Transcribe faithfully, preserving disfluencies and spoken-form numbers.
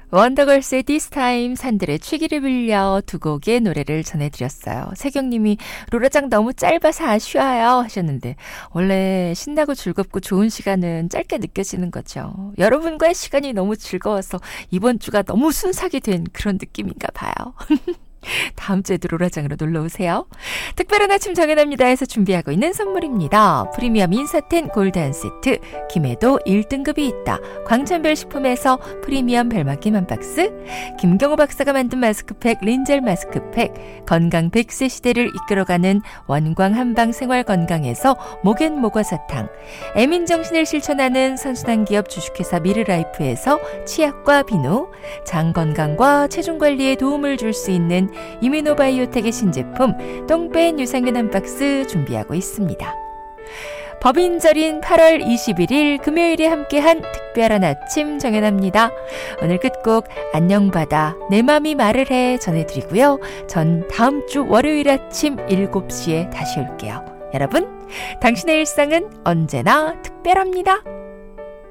원더걸스의 This Time, 산들의 취기를 빌려 두 곡의 노래를 전해드렸어요. 세경님이 로라장 너무 짧아서 아쉬워요 하셨는데 원래 신나고 즐겁고 좋은 시간은 짧게 느껴지는 거죠. 여러분과의 시간이 너무 즐거워서 이번 주가 너무 순삭이 된 그런 느낌인가 봐요. 다음 주에도 로라장으로 놀러오세요. 특별한 아침 정연합니다에서 준비하고 있는 선물입니다. 프리미엄 인사텐 골드 한 세트, 김해도 일 등급이 있다, 광천별 식품에서 프리미엄 별맛김 한 박스, 김경호 박사가 만든 마스크팩 린젤 마스크팩, 건강 백 세 시대를 이끌어가는 원광 한방 생활건강에서 목엔 모과사탕, 애민정신을 실천하는 선순환 기업 주식회사 미르라이프에서 치약과 비누, 장 건강과 체중 관리에 도움을 줄 수 있는 이뮤노바이오텍의 신제품 똥뺀 유산균 한 박스 준비하고 있습니다. 법인절인 팔월 이십일일 금요일에 함께한 특별한 아침 정연합니다. 오늘 끝곡 안녕바다 내 맘이 말을 해 전해드리고요. 전 다음 주 월요일 아침 일곱 시에 다시 올게요. 여러분, 당신의 일상은 언제나 특별합니다.